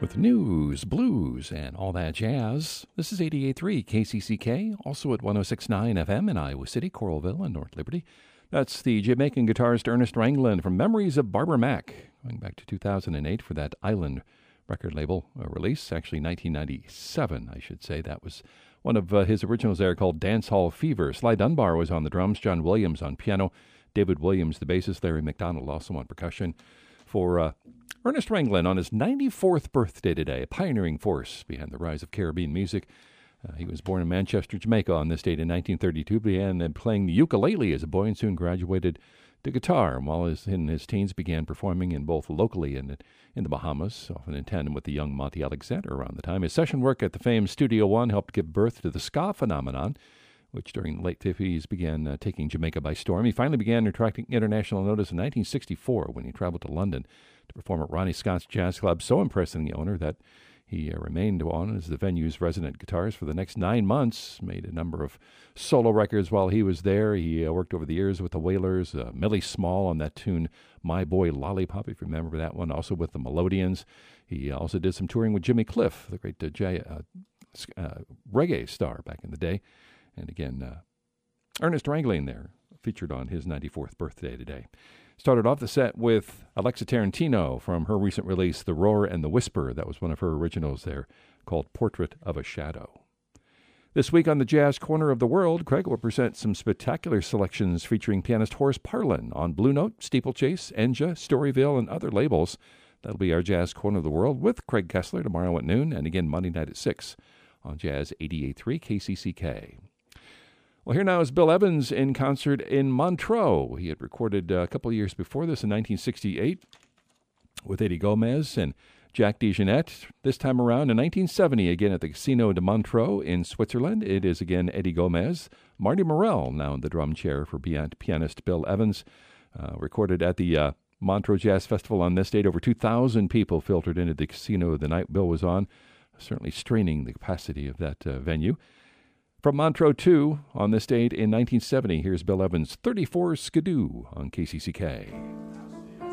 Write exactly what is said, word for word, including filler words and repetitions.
with news, blues, and all that jazz. This is eighty-eight point three K C C K, also at one oh six point nine F M in Iowa City, Coralville, and North Liberty. That's the Jamaican guitarist Ernest Ranglin from Memories of Barbara Mack, going back to two thousand eight for that Island record label uh, release, actually nineteen ninety-seven, I should say. That was one of uh, his originals there called Dance Hall Fever. Sly Dunbar was on the drums, John Williams on piano, David Williams, the bassist, Larry McDonald also on percussion. For uh, Ernest Ranglin on his ninety-fourth birthday today, a pioneering force behind the rise of Caribbean music. Uh, he was born in Manchester, Jamaica on this date in nineteen thirty-two, began uh, playing the ukulele as a boy and soon graduated to guitar, and while his, in his teens began performing in both locally and in the Bahamas, often in tandem with the young Monty Alexander around the time. His session work at the famed Studio One helped give birth to the ska phenomenon, which during the late fifties began uh, taking Jamaica by storm. He finally began attracting international notice in nineteen sixty-four when he traveled to London to perform at Ronnie Scott's Jazz Club, so impressing the owner that he uh, remained on as the venue's resident guitarist for the next nine months, made a number of solo records while he was there. He uh, worked over the years with the Wailers, uh, Millie Small on that tune, My Boy Lollipop, if you remember that one, also with the Melodians. He also did some touring with Jimmy Cliff, the great uh, J- uh, uh, reggae star back in the day. And again, uh, Ernest Ranglin there, featured on his ninety-fourth birthday today. Started off the set with Alexa Tarantino from her recent release, The Roar and the Whisper. That was one of her originals there, called Portrait of a Shadow. This week on the Jazz Corner of the World, Craig will present some spectacular selections featuring pianist Horace Parlan on Blue Note, Steeplechase, Enja, Storyville, and other labels. That'll be our Jazz Corner of the World with Craig Kessler tomorrow at noon, and again Monday night at six on Jazz eighty-eight point three K C C K. Well, here now is Bill Evans in concert in Montreux. He had recorded uh, a couple of years before this in nineteen sixty-eight with Eddie Gomez and Jack DeJohnette. This time around in nineteen seventy, again at the Casino de Montreux in Switzerland. It is again Eddie Gomez. Marty Morell now in the drum chair for pianist Bill Evans. Uh, recorded at the uh, Montreux Jazz Festival on this date. Over two thousand people filtered into the casino the night Bill was on, certainly straining the capacity of that uh, venue. From Montreux two, on this date in nineteen seventy, here's Bill Evans' thirty-four Skidoo on K C C K.